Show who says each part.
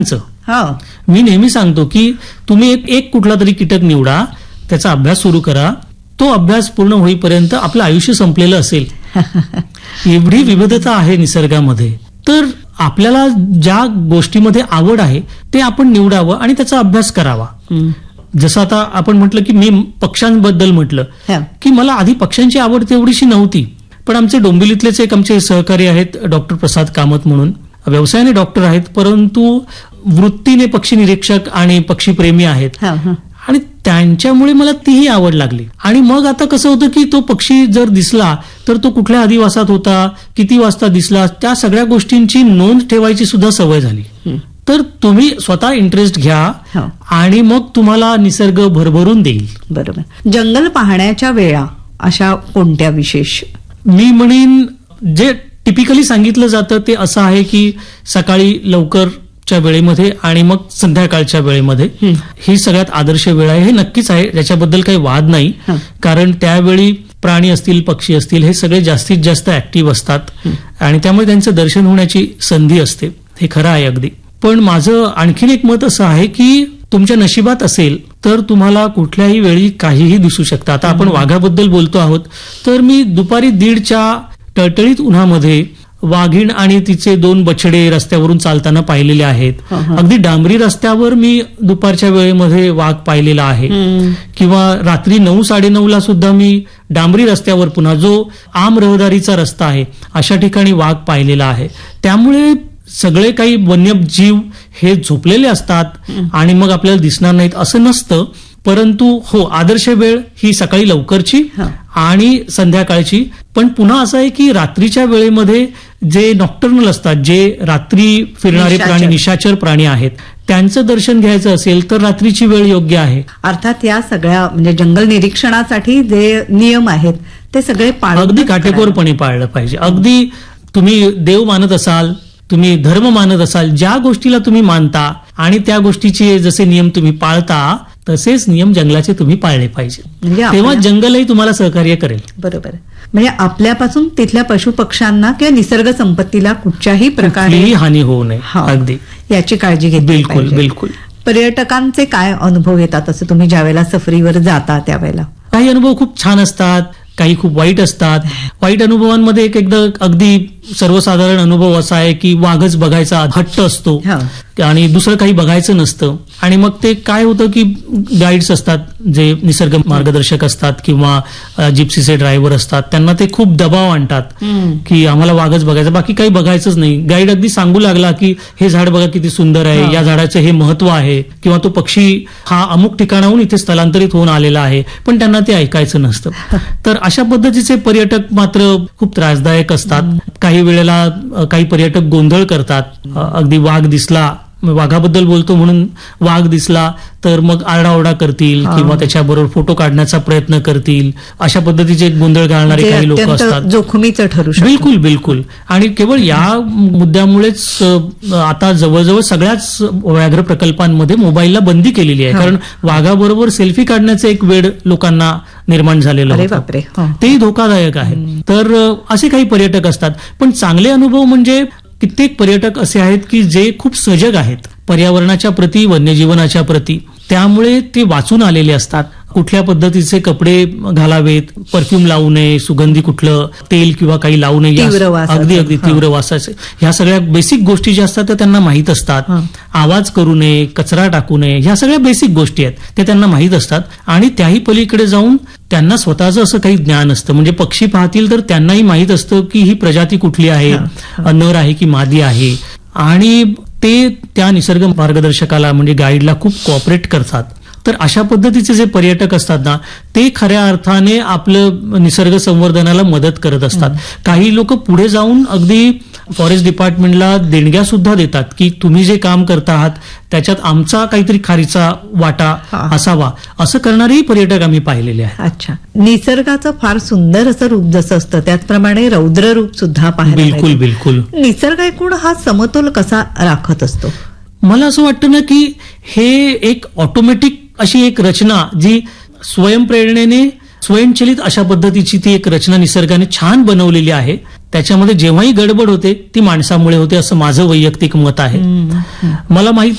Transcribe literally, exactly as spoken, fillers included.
Speaker 1: हो.
Speaker 2: मी नेहमी सांगतो की तुम्ही एक एक कुठला तरी कीटक निवडा, त्याचा अभ्यास सुरू करा. तो अभ्यास पूर्ण होईपर्यंत आपलं आयुष्य संपलेलं असेल. एवढी विविधता आहे निसर्गामध्ये. तर आपल्याला ज्या गोष्टीमध्ये आवड आहे ते आपण निवडावं आणि त्याचा अभ्यास करावा. जसं आता आपण म्हटलं की मी पक्ष्यांबद्दल म्हटलं की मला आधी पक्ष्यांची आवड तेवढीशी नव्हती, पण आमचे डोंबिवलीतलेच एक आमचे सहकारी आहेत डॉक्टर प्रसाद कामत म्हणून, व्यवसायाने डॉक्टर आहेत परंतु वृत्तीने पक्षी निरीक्षक आणि पक्षीप्रेमी आहेत. आणि त्यांच्यामुळे मला तीही आवड लागली. आणि मग आता कसं होतं की तो पक्षी जर दिसला तर तो कुठल्या अधिवासात होता, किती वाजता दिसला, त्या सगळ्या गोष्टींची नोंद ठेवायची सुद्धा सवय झाली. तर तुम्ही स्वतः इंटरेस्ट घ्या आणि मग तुम्हाला निसर्ग भरभरून देईल.
Speaker 1: बरोबर. जंगल पाहण्याच्या वेळा अशा कोणत्या विशेष?
Speaker 2: मी म्हणेन जे टिपिकली सांगितलं जातं ते असं आहे की सकाळी लवकरच्या वेळेमध्ये आणि मग संध्याकाळच्या वेळेमध्ये ही सगळ्यात आदर्श वेळ आहे. हे नक्कीच आहे, त्याच्याबद्दल काही वाद नाही. कारण त्यावेळी प्राणी असतील, पक्षी असतील, हे सगळे जास्तीत जास्त ऍक्टिव्ह असतात आणि त्यामुळे त्यांचं दर्शन होण्याची संधी असते. हे खरं आहे अगदी. पण माझं आणखीन एक मत असं आहे की तुमच्या नशिबात असेल तर तुम्हाला कुठल्याही वेळी काहीही दिसू शकतं. आता आपण वाघाबद्दल बोलतो आहोत, तर मी दुपारी दीडच्या टळटळीत उन्हामध्ये वाघीण आणि तिचे दोन बछडे रस्त्यावरून चालताना पाहिलेले आहेत. अगदी डांबरी रस्त्यावर मी दुपारच्या वेळेमध्ये वाघ पाहिलेला आहे. किंवा रात्री नऊ साडेनऊ ला सुद्धा मी डांबरी रस्त्यावर, पुन्हा जो आम रहदारीचा रस्ता आहे अशा ठिकाणी वाघ पाहिलेला आहे. त्यामुळे सगळे काही वन्यजीव हे झोपलेले असतात आणि मग आपल्याला दिसणार नाहीत असं नसतं. परंतु हो, आदर्श वेळ ही सकाळी लवकरची आणि संध्याकाळची. पण पुन्हा असं आहे की रात्रीच्या वेळेमध्ये जे नॉक्टर्नल असतात, जे रात्री फिरणारे प्राणी, निशाचर प्राणी आहेत, त्यांचं दर्शन घ्यायचं असेल तर रात्रीची वेळ योग्य आहे.
Speaker 1: अर्थात या सगळ्या म्हणजे जंगल निरीक्षणासाठी जे नियम आहेत ते सगळे पाळणं
Speaker 2: अगदी काटेकोरपणे पाळलं पाहिजे. अगदी तुम्ही देव मानत असाल, तुम्ही धर्म मानत असाल, ज्या गोष्टीला तुम्ही मानता आणि त्या गोष्टीचे जसे नियम तुम्ही पाळता तसेच नियम जंगलाचे तुम्ही पाळले पाहिजे. म्हणजे तेव्हा जंगलही तुम्हाला सहकार्य करेल. बरोबर.
Speaker 1: म्हणजे आपल्यापासून तिथल्या पशु पक्ष्यांना किंवा निसर्ग संपत्तीला कुठच्याही प्रकारे
Speaker 2: हानी होऊ नये, अगदी
Speaker 1: याची काळजी घेतली
Speaker 2: बिलकुल
Speaker 1: पाहिजे.
Speaker 2: बिलकुल.
Speaker 1: पर्यटकांचे काय अनुभव येतात असं तुम्ही ज्यावेळेला सफरीवर जाता त्यावेळेला?
Speaker 2: काही अनुभव खूप छान असतात, काही खूप वाईट असतात. वाईट अनुभवांमध्ये एक एकदा अगदी सर्वसाधारण अनुभव असा आहे की वाघच बघायचा हट्ट असतो आणि दुसरं काही बघायचं नसतं. आणि मग ते काय होतं की गाईड्स असतात, जे निसर्ग मार्गदर्शक असतात किंवा जिप्सीचे ड्रायव्हर असतात, त्यांना ते खूप दबाव आणतात की आम्हाला वाघच बघायचं, बाकी काही बघायचंच नाही. गाईड अगदी सांगू लागला की हे झाड बघा किती सुंदर आहे, या झाडाचं हे महत्व आहे, किंवा तो पक्षी हा अमुक ठिकाणाहून इथे स्थलांतरित होऊन आलेला आहे, पण त्यांना ते ऐकायचं नसतं. तर अशा पद्धतीचे पर्यटक मात्र खूप त्रासदायक असतात. काही वेळेला काही पर्यटक गोंधळ करतात. अगदी वाघ दिसला, वाघाबद्दल बोलतो म्हणून वाघ दिसला तर मग आरडाओरडा करतील किंवा त्याच्याबरोबर फोटो काढण्याचा प्रयत्न करतील. अशा पद्धतीचे गोंधळ घालणारे काही लोक असतात,
Speaker 1: जोखमीचं ठरू शकतं.
Speaker 2: बिलकुल बिलकुल. आणि केवळ या मुद्द्यामुळेच आता जवळजवळ सगळ्याच व्याघ्र प्रकल्पांमध्ये मोबाईलला बंदी केलेली आहे. कारण वाघाबरोबर सेल्फी काढण्याचं एक वेळ लोकांना निर्माण झालेलं होतं, तेही धोकादायक आहे. तर असे काही पर्यटक असतात. पण चांगले अनुभव म्हणजे कित्येक पर्यटक असे आहेत की जे खूप सजग आहेत पर्यावरणाच्या प्रती, वन्यजीवनाच्या प्रती. त्यामुळे ते वाचून आलेले असतात. कुठल्या पद्धतीचे कपडे घालावेत, परफ्यूम लावू नये, सुगंधी कुठलं तेल किंवा काही लावू नये, अगदी अगदी तीव्र वासाचे, ह्या सगळ्या बेसिक गोष्टी ज्या असतात त्या त्यांना माहीत असतात. आवाज करू नये, कचरा टाकू नये, ह्या सगळ्या बेसिक गोष्टी आहेत, त्या त्यांना माहीत असतात. आणि त्याही पलीकडे जाऊन त्यांना स्वतःचं असं काही ज्ञान असतं. म्हणजे पक्षी पाहतील तर त्यांनाही माहीत असतं की ही प्रजाती कुठली आहे, नर आहे की मादी आहे. आणि ते त्या निसर्ग मार्गदर्शकाला म्हणजे गाईडला खूप कॉपरेट करतात. तर अशा पद्धतीचे जे पर्यटक असतात ना, ते खऱ्या अर्थाने आपलं निसर्ग संवर्धनाला मदत करत असतात. काही लोक पुढे जाऊन अगदी फॉरेस्ट डिपार्टमेंटला देणग्या सुद्धा देतात की तुम्ही जे काम करता आहात त्याच्यात आमचा काहीतरी खारीचा वाटा असावा, असं करणारेही पर्यटक आम्ही पाहिलेले आहेत.
Speaker 1: अच्छा. निसर्गाचं फार सुंदर असं रूप जसं असतं त्याचप्रमाणे रौद्र रूप सुद्धा पाहायला
Speaker 2: बिलकुल बिलकुल.
Speaker 1: निसर्ग एकूण हा समतोल कसा राखत असतो?
Speaker 2: मला असं वाटतं ना की हे एक ऑटोमॅटिक अशी एक रचना, जी स्वयंप्रेरणेने स्वयंचलित अशा पद्धतीची ती एक रचना निसर्गाने छान बनवलेली आहे. त्याच्यामध्ये जेव्हाही गडबड होते ती माणसामुळे होते, असं माझं वैयक्तिक मत आहे. मला माहित